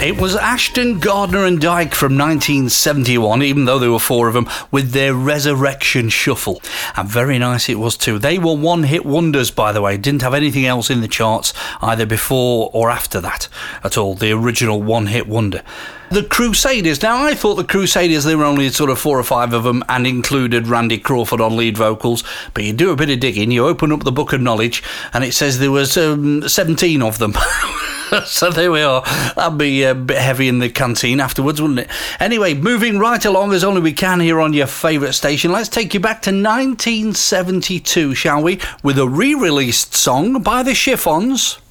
It was Ashton, Gardner and Dyke from 1971, even though there were four of them, with their Resurrection Shuffle. And very nice it was too. They were one-hit wonders, by the way. Didn't have anything else in the charts either before or after that at all. The original one-hit wonder. The Crusaders. Now, I thought the Crusaders, there were only sort of 4 or 5 of them and included Randy Crawford on lead vocals. But you do a bit of digging, you open up the Book of Knowledge, and it says there was 17 of them. So there we are. That'd be a bit heavy in the canteen afterwards, wouldn't it? Anyway, moving right along as only we can here on your favourite station, let's take you back to 1972, shall we? With a re-released song by the Chiffons.